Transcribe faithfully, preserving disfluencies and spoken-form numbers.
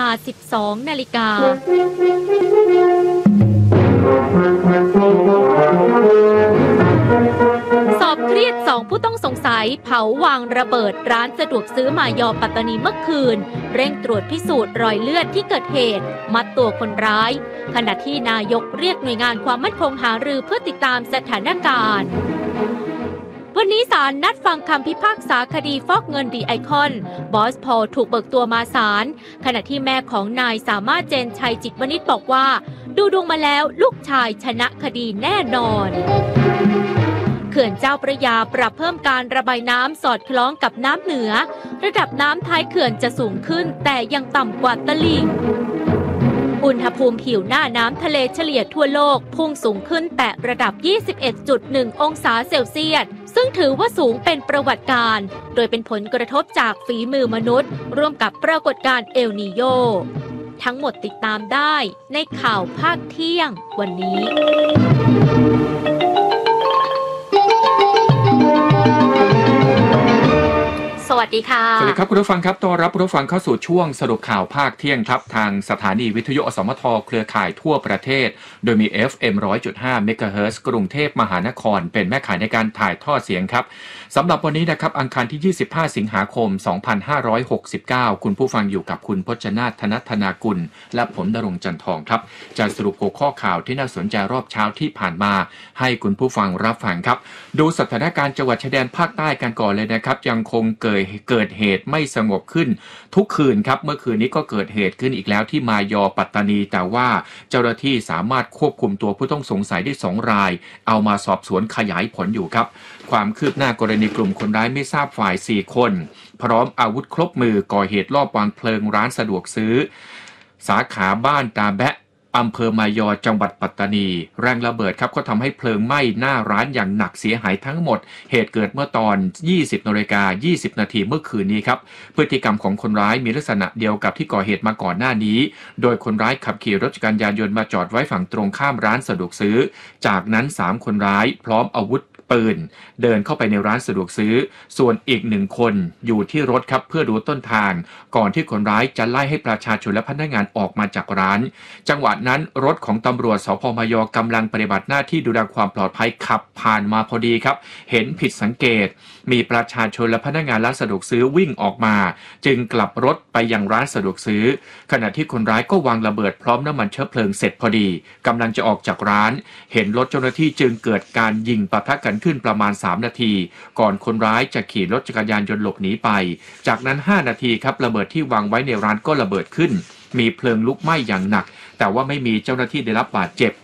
า สิบสอง นาฬิกาสอบเครียดสองผู้ต้องสงสัยเผาวางระเบิดร้านสะดวกซื้อมายอปัตตานีเมื่อคืนเร่งตรวจพิสูจน์รอยเลือดที่เกิดเหตุมัดตัวคนร้ายขณะที่นายกเรียกหน่วยงานความมั่นคงหารือเพื่อติดตามสถานการณ์วันนี้ศาลนัดฟังคำพิพากษาคดีฟอกเงินดีไอคอนบอสพอลถูกเบิกตัวมาศาลขณะที่แม่ของนายสามารถเจนชัยจิตวณิชบอกว่าดูดวงมาแล้วลูกชายชนะคดีแน่นอนเขื่อนเจ้าพระยาปรับเพิ่มการระบายน้ำสอดคล้องกับน้ำเหนือระดับน้ำท้ายเขื่อนจะสูงขึ้นแต่ยังต่ำกว่าตลิ่งอุณหภูมิผิวหน้าน้ำทะเลเฉลี่ยทั่วโลกพุ่งสูงขึ้นแต่ระดับ ยี่สิบเอ็ดจุดหนึ่ง องศาเซลเซียสซึ่งถือว่าสูงเป็นประวัติการณ์โดยเป็นผลกระทบจากฝีมือมนุษย์ร่วมกับปรากฏการณ์เอลนีโญทั้งหมดติดตามได้ในข่าวภาคเที่ยงวันนี้สวัสดีค่ะสวัสดีครับคุณผู้ฟังครับต้อนรับคุณผู้ฟังเข้าสู่ช่วงสรุปข่าวภาคเที่ยงครับทางสถานีวิทยุอสมทเครือข่ายทั่วประเทศโดยมี เอฟ เอ็ม หนึ่งร้อยจุดห้า เมกะเฮิรตซ์กรุงเทพมหานครเป็นแม่ข่ายในการถ่ายทอดเสียงครับสำหรับวันนี้นะครับอังคารที่ยี่สิบห้าสิงหาคมสองพันห้าร้อยหกสิบเก้าคุณผู้ฟังอยู่กับคุณพจนาถ ธนธนากุลและผมณรงค์จันทองครับจะสรุปหัวข้อข่าวที่น่าสนใจรอบเช้าที่ผ่านมาให้คุณผู้ฟังรับฟังครับดูสถานการณ์จังหวัดชายแดนภาคใต้กันก่อนเลยนะครับยังคงเกิดเกิดเหตุไม่สงบขึ้นทุกคืนครับเมื่อคืนนี้ก็เกิดเหตุขึ้นอีกแล้วที่มายอปัตตานีแต่ว่าเจ้าหน้าที่สามารถควบคุมตัวผู้ต้องสงสัยได้สองรายเอามาสอบสวนขยายผลอยู่ครับความคืบหน้ากรณีกลุ่มคนร้ายไม่ทราบฝ่ายสี่คนพร้อมอาวุธครบมือก่อเหตุลอบวางเพลิงร้านสะดวกซื้อสาขาบ้านตาแบะอำเภอมายอจังหวัดปัตตานีแรงระเบิดครับก็ทำให้เพลิงไหม้หน้าร้านอย่างหนักเสียหายทั้งหมดเหตุเกิดเมื่อตอน ยี่สิบนาฬิกายี่สิบนาทีเมื่อคืนนี้ครับพฤติกรรมของคนร้ายมีลักษณะเดียวกับที่ก่อเหตุมาก่อนหน้านี้โดยคนร้ายขับขี่รถจักรยานยนต์มาจอดไว้ฝั่งตรงข้ามร้านสะดวกซื้อจากนั้นสามคนร้ายพร้อมอาวุธปืนเดินเข้าไปในร้านสะดวกซื้อส่วนอีกหนึ่งคนอยู่ที่รถครับเพื่อดูต้นทางก่อนที่คนร้ายจะไล่ให้ประชาชนและพนักงานออกมาจากร้านจังหวะนั้นรถของตำรวจสภ.มายอกำลังปฏิบัติหน้าที่ดูแลความปลอดภัยขับผ่านมาพอดีครับเห็นผิดสังเกตมีประชาชนและพนักงานร้านสะดวกซื้อวิ่งออกมาจึงกลับรถไปยังร้านสะดวกซื้อขณะที่คนร้ายก็วางระเบิดพร้อมน้ำมันเชื้อเพลิงเสร็จพอดีกำลังจะออกจากร้านเห็นรถเจ้าหน้าที่จึงเกิดการยิงปะทะกันขึ้นประมาณสามนาทีก่อนคนร้ายจะขี่รถจักรยานยนต์หลบหนีไปจากนั้นห้านาทีครับระเบิดที่วางไว้ในร้านก็ระเบิดขึ้นมีเพลิงลุกไหม้อย่างหนักแต่ว่าไม่มีเจ้าหน้าที่ได้รับบาดเจ็บ